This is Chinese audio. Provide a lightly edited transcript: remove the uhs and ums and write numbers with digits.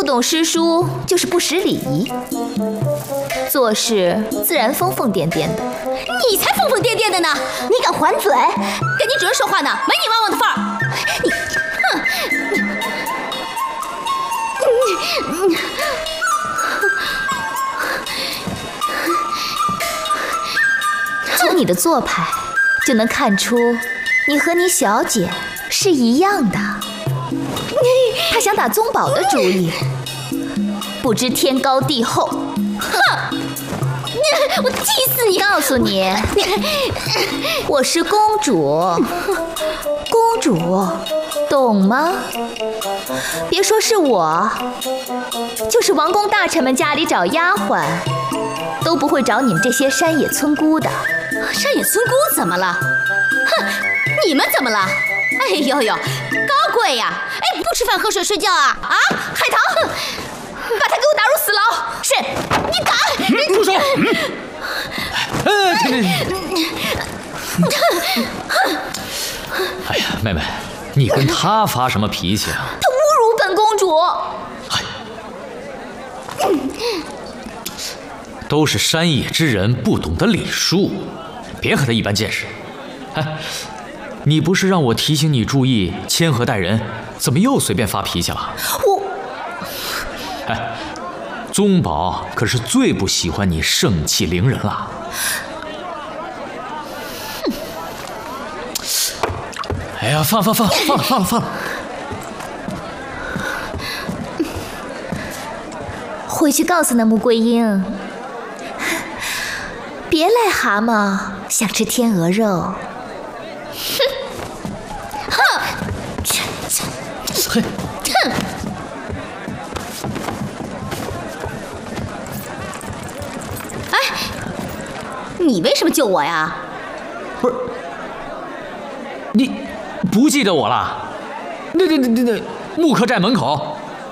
不懂诗书就是不识礼仪，做事自然疯疯癫癫的。 你才疯疯癫癫的呢！ 你敢还嘴？ 跟你主人说话呢，没你汪汪的份儿！你， 从你的做派就能看出，你和你小姐是一样的。他想打宗保的主意，不知天高地厚。 哼！我气死你！ 告诉你，我是公主，公主，懂吗？别说是我，就是王公大臣们家里找丫鬟，都不会找你们这些山野村姑的。 山野村姑怎么了？哼，你们怎么了？哎呦呦，高贵呀！哎，不吃饭喝水睡觉啊？啊，海棠，把他给我打入死牢！是，你敢？ 住手！哎呀，妹妹，你跟他发什么脾气啊？ 他侮辱本公主！ 都是山野之人，不懂得礼数，别和他一般见识。哎，你不是让我提醒你注意谦和待人，怎么又随便发脾气了？哎，宗保可是最不喜欢你盛气凌人了。哎呀，放了！ 回去告诉那穆桂英，别癞蛤蟆想吃天鹅肉。 嘿， 哎，你为什么救我呀？ 不是，你不记得我了？那木客栈门口，